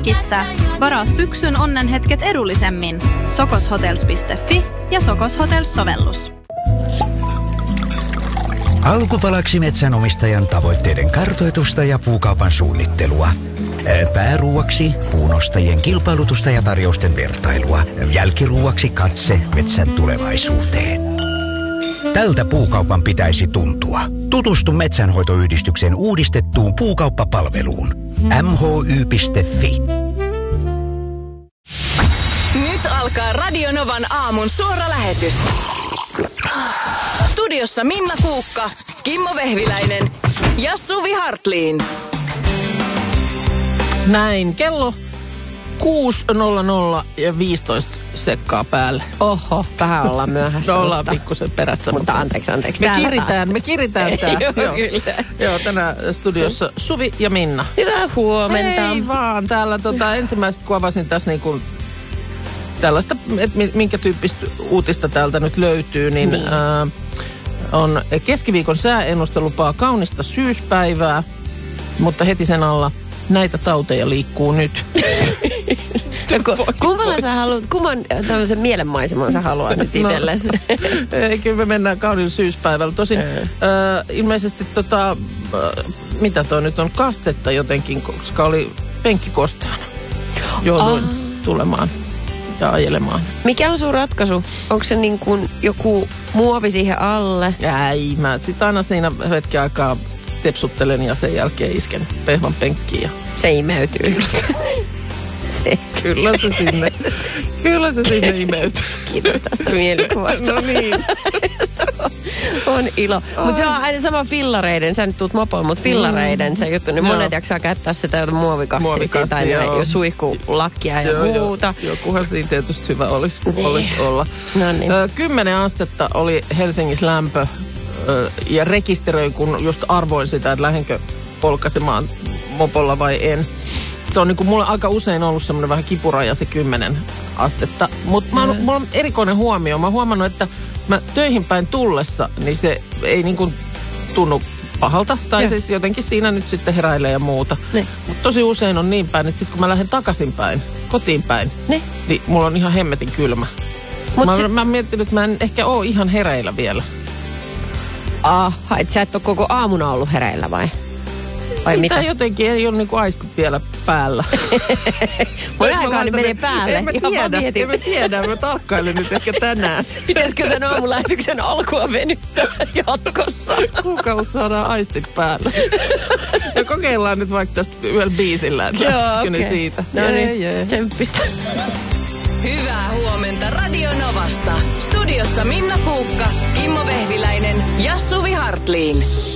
butiikissa. Varaa syksyn onnenhetket edullisemmin. sokoshotels.fi ja Sokos Hotels-sovellus. Alkupalaksi metsänomistajan tavoitteiden kartoitusta ja puukaupan suunnittelua. Pääruuaksi puunostajien kilpailutusta ja tarjousten vertailua. Jälkiruuaksi katse metsän tulevaisuuteen. Tältä puukaupan pitäisi tuntua. Tutustu Metsänhoitoyhdistyksen uudistettuun puukauppapalveluun. mhy.fi. Nyt alkaa Radio Novan aamun suora lähetys. Studiossa Minna Kuukka, Kimmo Vehviläinen ja Suvi Hartliin. Näin, kello 6.00 ja 15 sekkaa päälle. Oho, vähän ollaan myöhässä. Me ollaan pikkusen perässä. Mutta anteeksi. Me kiritään tää. Joo, tänään studiossa Suvi ja Minna. Hyvää huomenta. Hei vaan, täällä ensimmäiset kun avasin tässä niin kuin tällaista, että minkä tyyppistä uutista täältä nyt löytyy, niin. On keskiviikon sääennuste lupaa kaunista syyspäivää, mutta heti sen alla näitä tauteja liikkuu nyt. Kumman tämmöisen mielenmaiseman sä haluat nyt itsellesi? Kyllä me mennään kaunilla syyspäivällä. Tosin ilmeisesti mitä toi nyt on, kastetta jotenkin, koska oli penkkikosteana. Jouduin tulemaan ja ajelemaan. Mikä on sun ratkaisu? Onko se niin kuin joku muovi siihen alle? Ei, mä sit aina siinä hetken aikaa tepsuttelen ja sen jälkeen isken pehvan penkkiin. Ja se imeytyy. Kyllä se sinne imeytyy. Kiitos tästä mielikuvasta. No niin. On ilo. Mutta se on aina sama fillareiden, sä nyt tuut mopoon, mutta fillareiden se juttu, niin monet jaksaa käyttää sitä muovikassia tai jo suihkulakkia ja muuta. Jokuhan siinä tietysti hyvä olisi olla. No niin. 10 astetta oli Helsingissä lämpö ja rekisteröin, kun just arvoin sitä, että lähdenkö polkaisemaan mopolla vai en. Se on niin kuin mulla aika usein ollut semmoinen vähän kipuraja se 10 astetta. Mutta mulla on erikoinen huomio. Mä oon huomannut, että mä töihin päin tullessa, niin se ei niin kuin tunnu pahalta. Tai siis jotenkin siinä nyt sitten heräilee ja muuta. Mutta tosi usein on niin päin, että sitten kun mä lähden takaisin päin, kotiin päin, niin mulla on ihan hemmetin kylmä. Mä oon miettinyt, että mä en ehkä ole ihan hereillä vielä. Et sä et ole koko aamuna ollut hereillä vai? Vai mitä? Jotenkin ei ole niinku aistit vielä päällä. Mun aikaani menee päälle. En mä tiedä. Mä tarkkailen nyt ehkä tänään. Pitäisikö tämän aamulähetyksen alkua venyttää jatkossa? Kuinka saadaan aistit päälle? Ja kokeillaan nyt vaikka tästä yhdellä biisillä, että lähtisikö ne siitä. No niin, tsemppistä. Hyvää huomenta Radio Novasta. Studiossa Minna Kuukka, Kimmo Vehviläinen ja Suvi Hartliin.